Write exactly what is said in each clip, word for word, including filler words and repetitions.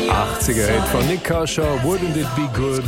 achtziger-Hit von Nik Kershaw, Wouldn't It Be Good?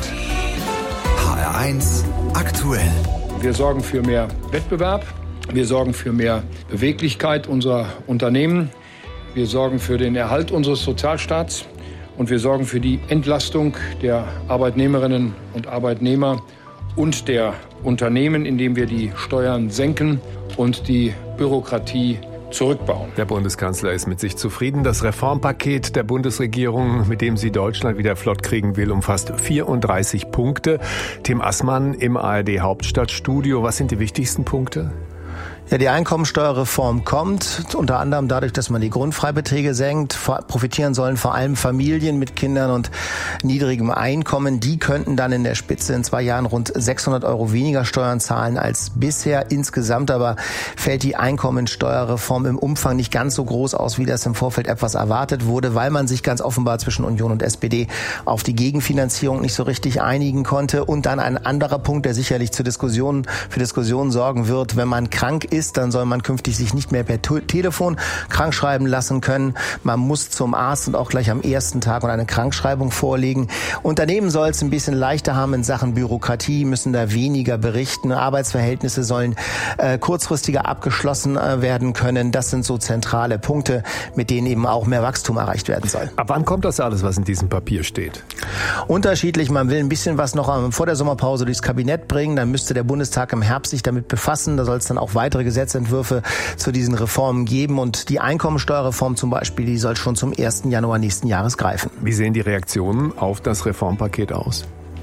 H R eins aktuell. Wir sorgen für mehr Wettbewerb, wir sorgen für mehr Beweglichkeit unserer Unternehmen, wir sorgen für den Erhalt unseres Sozialstaats und wir sorgen für die Entlastung der Arbeitnehmerinnen und Arbeitnehmer und der Unternehmen, indem wir die Steuern senken und die Bürokratie zurückbauen. Der Bundeskanzler ist mit sich zufrieden. Das Reformpaket der Bundesregierung, mit dem sie Deutschland wieder flott kriegen will, umfasst vierunddreißig Punkte. Tim Assmann im A R D Hauptstadtstudio. Was sind die wichtigsten Punkte? Ja, die Einkommensteuerreform kommt, unter anderem dadurch, dass man die Grundfreibeträge senkt. Profitieren sollen vor allem Familien mit Kindern und niedrigem Einkommen. Die könnten dann in der Spitze in zwei Jahren rund sechshundert Euro weniger Steuern zahlen als bisher. Insgesamt aber fällt die Einkommensteuerreform im Umfang nicht ganz so groß aus, wie das im Vorfeld etwas erwartet wurde, weil man sich ganz offenbar zwischen Union und S P D auf die Gegenfinanzierung nicht so richtig einigen konnte. Und dann ein anderer Punkt, der sicherlich zu Diskussionen, für Diskussionen sorgen wird, wenn man krank ist, ist, dann soll man künftig sich nicht mehr per Telefon krankschreiben lassen können. Man muss zum Arzt und auch gleich am ersten Tag und eine Krankschreibung vorlegen. Unternehmen soll es ein bisschen leichter haben in Sachen Bürokratie, müssen da weniger berichten. Arbeitsverhältnisse sollen äh, kurzfristiger abgeschlossen äh, werden können. Das sind so zentrale Punkte, mit denen eben auch mehr Wachstum erreicht werden soll. Ab wann kommt das alles, was in diesem Papier steht? Unterschiedlich. Man will ein bisschen was noch vor der Sommerpause durchs Kabinett bringen. Dann müsste der Bundestag im Herbst sich damit befassen. Da soll es dann auch weitere Gesetzentwürfe zu diesen Reformen geben. Und die Einkommensteuerreform zum Beispiel, die soll schon zum ersten Januar nächsten Jahres greifen. Wie sehen die Reaktionen auf das Reformpaket aus?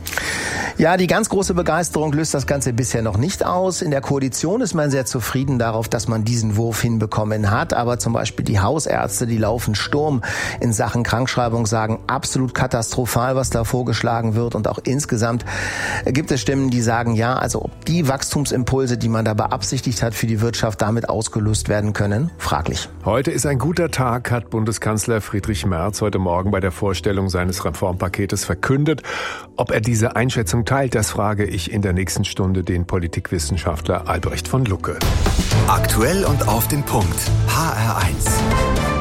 Ja, die ganz große Begeisterung löst das Ganze bisher noch nicht aus. In der Koalition ist man sehr zufrieden darauf, dass man diesen Wurf hinbekommen hat. Aber zum Beispiel die Hausärzte, die laufen Sturm in Sachen Krankschreibung, sagen absolut katastrophal, was da vorgeschlagen wird. Und auch insgesamt gibt es Stimmen, die sagen, ja, also ob die Wachstumsimpulse, die man da beabsichtigt hat für die Wirtschaft, damit ausgelöst werden können, fraglich. Heute ist ein guter Tag, hat Bundeskanzler Friedrich Merz heute Morgen bei der Vorstellung seines Reformpaketes verkündet. Ob er diese Einschätzung teilt, das frage ich in der nächsten Stunde den Politikwissenschaftler Albrecht von Lucke. Aktuell und auf den Punkt. H R eins.